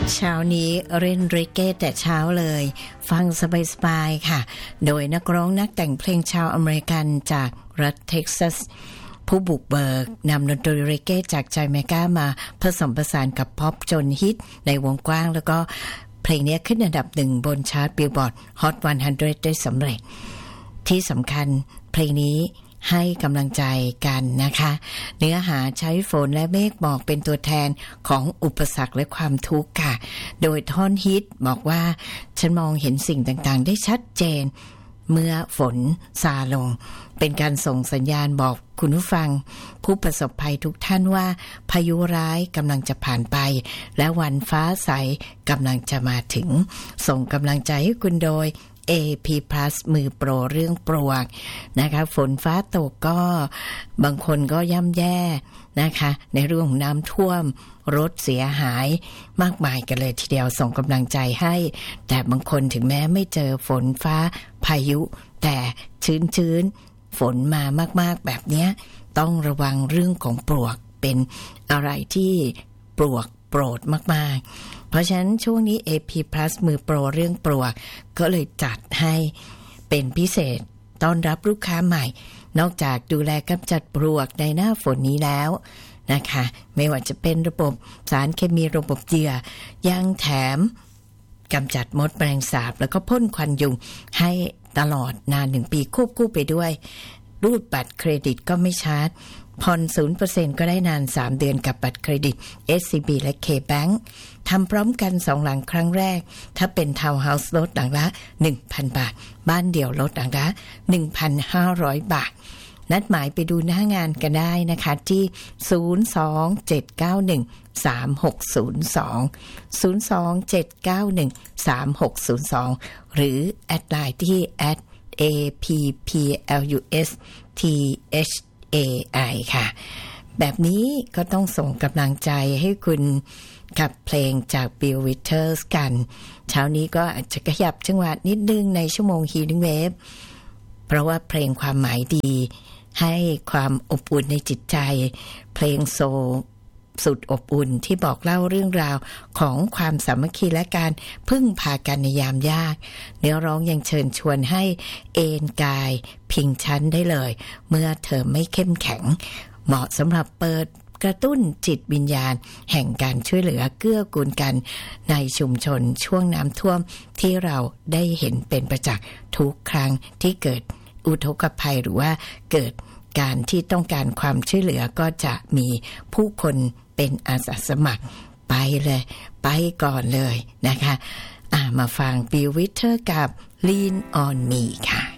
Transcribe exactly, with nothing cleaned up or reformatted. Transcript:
เช้านี้เล่นเรเก้แต่เช้าเลยฟังสบายๆค่ะโดยนักร้องนักแต่งเพลงชาวอเมริกันจากรัฐเท็กซัสผู้บุกเบิกนำดนตรีเรเก้จากไจเมกามาผสมผสานกับพ็อปจนฮิตในวงกว้างแล้วก็เพลงนี้ขึ้นอันดับหนึ่งบนชาร์ตบิลบอร์ด Hot หนึ่งร้อยได้สำเร็จที่สำคัญเพลงนี้ให้กำลังใจกันนะคะเนื้อหาใช้ฝนและเมฆหมอกเป็นตัวแทนของอุปสรรคและความทุกข์ค่ะโดยท่อนฮิตบอกว่าฉันมองเห็นสิ่งต่างๆได้ชัดเจนเมื่อฝนซาลงเป็นการส่งสัญญาณบอกคุณผู้ฟังผู้ประสบภัยทุกท่านว่าพายุร้ายกำลังจะผ่านไปและวันฟ้าใสกำลังจะมาถึงส่งกำลังใจให้คุณโดยเอ พี Plus มือโปรเรื่องปลวกนะคะฝนฟ้าตกก็บางคนก็ย่ำแย่นะคะในเรื่องของน้ำท่วมรถเสียหายมากมายกันเลยทีเดียวส่งกำลังใจให้แต่บางคนถึงแม้ไม่เจอฝนฟ้าพายุแต่ชื้นๆฝนมามากๆแบบนี้ต้องระวังเรื่องของปลวกเป็นอะไรที่ปลวกโปรดมากๆเพราะฉะนั้นช่วงนี้ เอ พี Plus มือโปรเรื่องปลวกก็เลยจัดให้เป็นพิเศษต้อนรับลูกค้าใหม่นอกจากดูแลกำจัดปลวกในหน้าฝนนี้แล้วนะคะไม่ว่าจะเป็นระบบสารเคมีระบบเหยื่อยังแถมกำจัดมดแมลงสาบแล้วก็พ่นควันยุงให้ตลอดนานหนึ่งปีควบคู่ไปด้วยรูดบัตรเครดิตก็ไม่ชาร์จผ่อน ศูนย์เปอร์เซ็นต์ ก็ได้นานสามเดือนกับบัตรเครดิต เอส ซี บี และ K-Bank ทำพร้อมกันสองหลังครั้งแรกถ้าเป็นทาวน์เฮาส์ลดหลังละ หนึ่งพัน บาทบ้านเดี่ยวลดหลังละ หนึ่งพันห้าร้อย บาทนัดหมายไปดูหน้างานกันได้นะคะที่ศูนย์ สอง เจ็ด เก้า หนึ่ง สาม หก ศูนย์ สอง ศูนย์ สอง เจ็ด เก้า หนึ่ง สาม หก ศูนย์ สองหรือแอดไลน์ที่ แอท เอ พี พี แอล ยู เอส ที เอช เอ ไอ ค่ะแบบนี้ก็ต้องส่งกำลังใจให้คุณกับเพลงจาก Bill Withers กันเช้านี้ก็อาจจะขยับจังหวะนิดนึงในชั่วโมง Healing Wave เพราะว่าเพลงความหมายดีให้ความอบอุ่นในจิตใจเพลงโซลสุดอบอุ่นที่บอกเล่าเรื่องราวของความสามัคคีและการพึ่งพากันในยามยากเนื้อร้องยังเชิญชวนให้เอนกายพิงชั้นได้เลยเมื่อเธอไม่เข้มแข็งเหมาะสำหรับเปิดกระตุ้นจิตวิญญาณแห่งการช่วยเหลือเกื้อกูลกันในชุมชนช่วงน้ำท่วมที่เราได้เห็นเป็นประจักษ์ทุกครั้งที่เกิดอุทกภัยหรือว่าเกิดการที่ต้องการความช่วยเหลือก็จะมีผู้คนเป็นอาสาสมัครไปเลยไปก่อนเลยนะคะอ่ะมาฟัง Bill Withers กับ Lean on Me ค่ะ